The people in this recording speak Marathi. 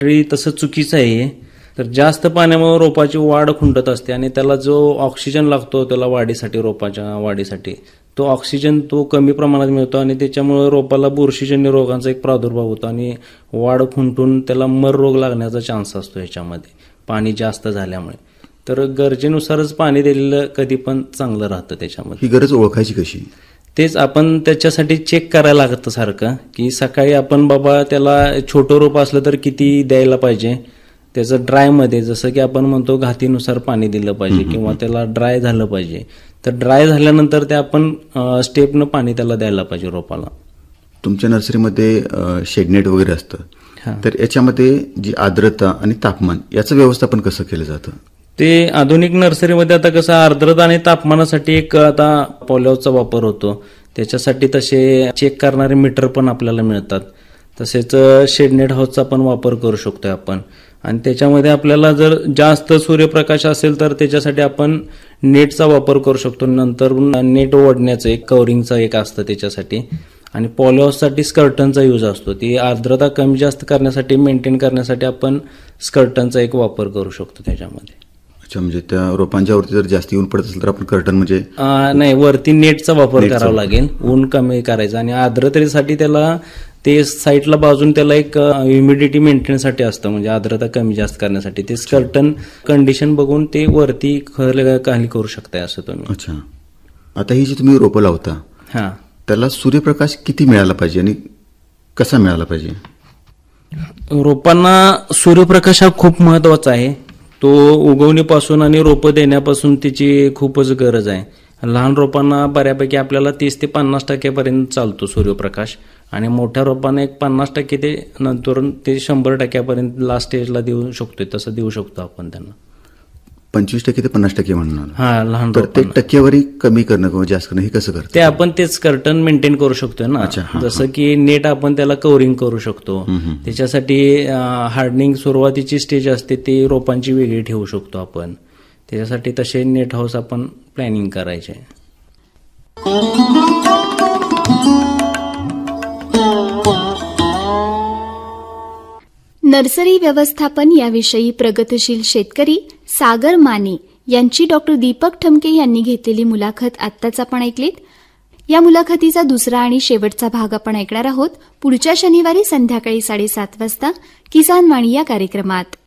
तरी तसं चुकीचं आहे. तर जास्त पाण्यामुळे रोपाची वाढ खुंटत असते आणि त्याला जो ऑक्सिजन लागतो त्याला वाढीसाठी, रोपाच्या वाढीसाठी, तो ऑक्सिजन तो कमी प्रमाणात मिळतो आणि त्याच्यामुळे रोपाला बुरशीजन्य रोगांचा एक प्रादुर्भाव होतो आणि वाढ खुंटून त्याला मर रोग लागण्याचा चान्स असतो ह्याच्यामध्ये पाणी जास्त झाल्यामुळे. तर गरजेनुसारच पाणी दिलेलं कधी पण चांगलं राहतं. त्याच्यामध्ये ही गरज ओळखायची कशी? तेच आपण त्याच्यासाठी चेक करायला लागतं सारखं, की सकाळी आपण बाबा त्याला छोटं रोप असलं तर किती द्यायला पाहिजे, त्याचं ड्रायमध्ये जसं की आपण म्हणतो घातीनुसार पाणी दिलं पाहिजे किंवा त्याला ड्राय झालं पाहिजे. तर ड्राय झाल्यानंतर ते आपण स्टेपनं पाणी त्याला द्यायला पाहिजे रोपाला. तुमच्या नर्सरीमध्ये शेडनेट वगैरे असतं, तर याच्यामध्ये जी आर्द्रता आणि तापमान याचं व्यवस्थापन कसं केलं जातं? ते आधुनिक नर्सरीमध्ये आता कसं आर्द्रता आणि तापमानासाठी एक आता पॉलिहाऊसचा वापर होतो. त्याच्यासाठी तसे चेक करणारे मीटर पण आपल्याला मिळतात. तसेच शेडनेट हाऊसचा पण वापर करू शकतोय आपण. आणि त्याच्यामध्ये आपल्याला जर जास्त सूर्यप्रकाश असेल तर त्याच्यासाठी आपण नेटचा वापर करू शकतो. नंतर नेट ओढण्याचं एक कव्हरिंगचं एक असतं त्याच्यासाठी. आणि पॉलिहाऊससाठी स्कर्टनचा यूज असतो. ती आर्द्रता कमी जास्त करण्यासाठी, मेंटेन करण्यासाठी आपण स्कर्टनचा एक वापर करू शकतो त्याच्यामध्ये. अच्छा, म्हणजे त्या रोपांच्या वरती जर जास्त ऊन पडत असेल तर आपण कर्टन म्हणजे नाही, वरती नेटचा वापर करावा लागेल, ऊन कमी करायचा. आणि आर्द्रतेसाठी त्याला ते साईडला बाजून त्याला एक ह्युमिडिटी मेंटेनसाठी असतं, म्हणजे आर्द्रता कमी जास्त करण्यासाठी. ते स्कर्टन कंडिशन बघून ते वरती खाली करू शकताय असं तुम्ही. अच्छा, आता ही जी तुम्ही रोपं लावता त्याला सूर्यप्रकाश किती मिळाला पाहिजे आणि कसा मिळाला पाहिजे? रोपांना सूर्यप्रकाश हा खूप महत्वाचा आहे. तो उगवणीपासून आणि रोपं देण्यापासून त्याची खूपच गरज आहे. लहान रोपांना बऱ्यापैकी आपल्याला 30 ते 50% चालतो सूर्यप्रकाश. आणि मोठ्या रोपांना एक 50% ते नंतर ते 100% लास्ट स्टेजला देऊ शकतो. तसं देऊ शकतो आपण त्यांना. 25% ते 50% म्हणणार. लहान तर ते टक्केवारी कमी करणं किंवा जास्त करणं हे कसं करतं? ते आपण तेच कर्टन मेंटेन करू शकतोय ना. जसं की नेट आपण त्याला कव्हरिंग करू शकतो. त्याच्यासाठी हार्डनिंग सुरुवातीची स्टेज असते ती रोपांची वेगळी ठेवू शकतो आपण. त्याच्यासाठी तसे नेट हाऊस आपण प्लॅनिंग करायचे. नर्सरी व्यवस्थापन याविषयी प्रगतशील शेतकरी सागर माने यांची डॉक्टर दीपक ठमके यांनी घेतलेली मुलाखत आत्ताच आपण ऐकलीत. या मुलाखतीचा दुसरा आणि शेवटचा भाग आपण ऐकणार आहोत पुढच्या शनिवारी संध्याकाळी 7:30 वाजता किसान वाणी या कार्यक्रमात.